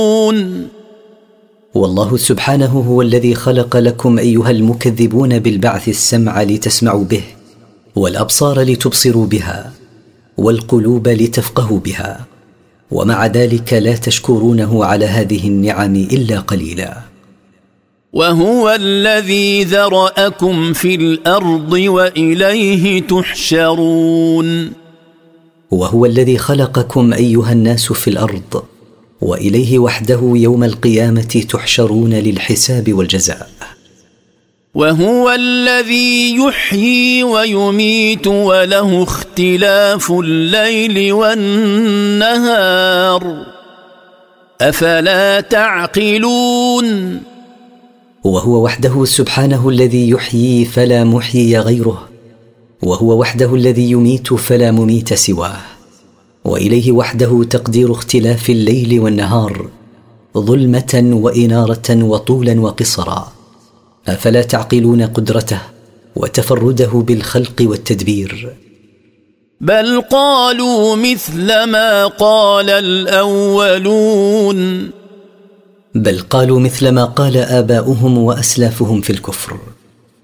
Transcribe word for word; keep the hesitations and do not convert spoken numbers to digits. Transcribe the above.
والله سبحانه هو الذي خلق لكم أيها المكذبون بالبعث السمع لتسمعوا به، والأبصار لتبصروا بها، والقلوب لتفقهوا بها، ومع ذلك لا تشكرونه على هذه النعم إلا قليلا. وهو الذي ذرأكم في الأرض وإليه تحشرون. وهو الذي خلقكم أيها الناس في الأرض، وإليه وحده يوم القيامة تحشرون للحساب والجزاء. وهو الذي يحيي ويميت وله اختلاف الليل والنهار أفلا تعقلون. وهو وحده سبحانه الذي يحيي فلا محيي غيره، وهو وحده الذي يميت فلا مميت سواه، وإليه وحده تقدير اختلاف الليل والنهار، ظلمة وإنارة وطولا وقصرا. أفلا تعقلون قدرته وتفرده بالخلق والتدبير؟ بل قالوا مثل ما قال الأولون. بل قالوا مثل ما قال آباؤهم وأسلافهم في الكفر.